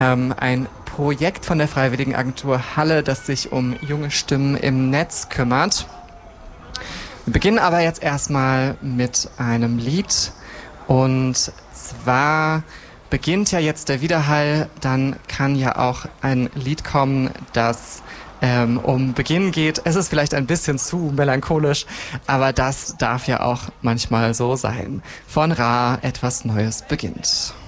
Ein Projekt von der Freiwilligenagentur Halle, das sich um junge Stimmen im Netz kümmert. Wir beginnen aber jetzt erstmal mit einem Lied. Und zwar beginnt ja jetzt der Widerhall, dann kann ja auch ein Lied kommen, das um Beginn geht. Es ist vielleicht ein bisschen zu melancholisch, aber das darf ja auch manchmal so sein. Von Ra etwas Neues beginnt.